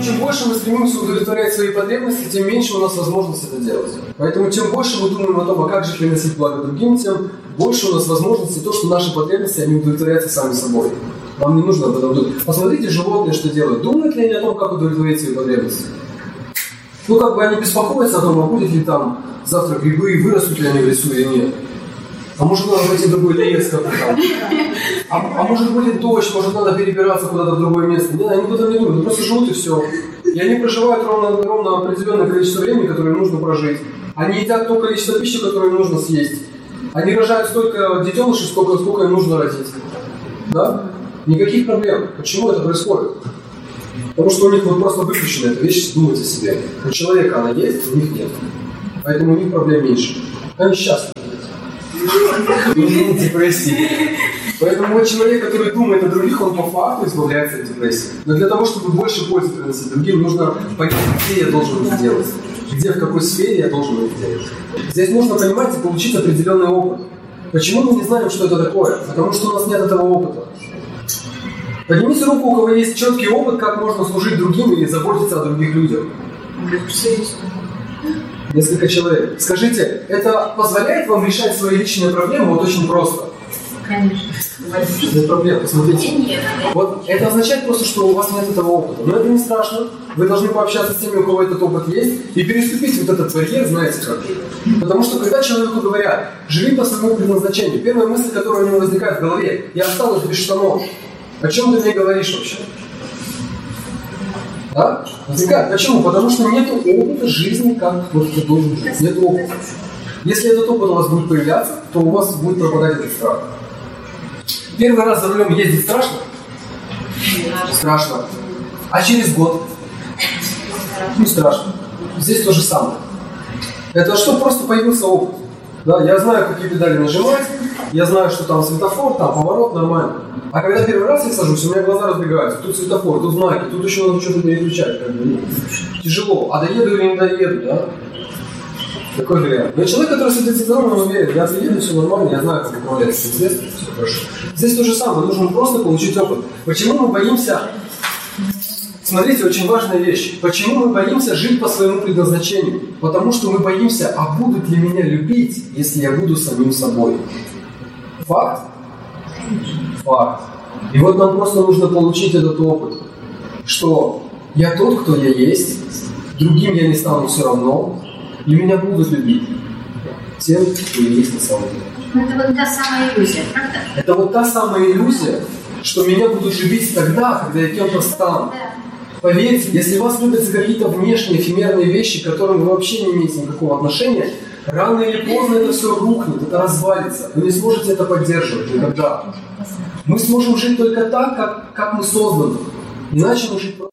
чем больше мы стремимся удовлетворять свои потребности, тем меньше у нас возможность это делать. Поэтому чем больше мы думаем о том, а как же приносить благо другим, тем больше у нас возможности то, что наши потребности, они удовлетворяются сами собой. Вам не нужно об этом думать. Посмотрите, животные что делают. Думают ли они о том, как удовлетворить свои потребности? Ну, как бы они беспокоятся о том, а будет ли там завтра грибы, и вырастут ли они в лесу или нет. А может, надо пойти в другой лес как-то там. А может, будет дождь, может, надо перебираться куда-то в другое место. Нет, они об этом не думают, они просто живут и все. И они проживают ровно определенное количество времени, которое им нужно прожить. Они едят то количество пищи, которое им нужно съесть. Они рожают столько детенышей, сколько им нужно родить. Да? Никаких проблем. Почему это происходит? Потому что у них вот просто выключена эта вещь, думать о себе. У человека она есть, у них нет. Поэтому у них проблем меньше. Они счастливы. И депрессии. Поэтому вот человек, который думает о других, он по факту избавляется от депрессии. Но для того, чтобы больше пользы приносить другим, нужно понять, где я должен это делать. Где, в какой сфере я должен это делать. Здесь нужно понимать и получить определенный опыт. Почему мы не знаем, что это такое? Потому что у нас нет этого опыта. Поднимите руку, у кого есть четкий опыт, как можно служить другим или заботиться о других людях. Несколько человек. Скажите, это позволяет вам решать свои личные проблемы вот очень просто? Конечно. Нет проблем, посмотрите. Вот это означает просто, что у вас нет этого опыта. Но это не страшно. Вы должны пообщаться с теми, у кого этот опыт есть, и переступить вот этот барьер, знаете как. Потому что когда человеку говорят, живи по своему предназначению, первая мысль, которая у него возникает в голове, я осталась без штанов. О чем ты мне говоришь вообще? Да? Возникает. Почему? Потому что нет опыта жизни, как вот ты должен жить. Нет опыта. Если этот опыт у вас будет появляться, то у вас будет пропадать этот страх. Первый раз за рулем ездить страшно? Страшно. А через год? Не страшно. Здесь то же самое. Это что просто появился опыт. Да, я знаю, какие педали нажимать, я знаю, что там светофор, там поворот, нормально. А когда первый раз я сажусь, у меня глаза разбегаются. Тут светофор, тут знаки, тут еще надо что-то переключать. Как бы, тяжело. А доеду или не доеду, да? Такой вариант. Но человек, который садится за рулем, он уверен, я приеду, все нормально, я знаю, как управлять этим средством, все хорошо. Здесь то же самое, нужно просто получить опыт. Почему мы боимся... Смотрите, очень важная вещь. Почему мы боимся жить по своему предназначению? Потому что мы боимся, а будут ли меня любить, если я буду самим собой? Факт? Факт. И вот нам просто нужно получить этот опыт, что я тот, кто я есть, другим я не стану все равно, и меня будут любить тем, кто я есть на самом деле. Это вот та самая иллюзия, правда? Это вот та самая иллюзия, что меня будут любить тогда, когда я кем-то стану. Поверьте, если вас любят за какие-то внешние, эфемерные вещи, к которым вы вообще не имеете никакого отношения, рано или поздно это все рухнет, это развалится. Вы не сможете это поддерживать никогда. Мы сможем жить только так, как мы созданы. Иначе мы жить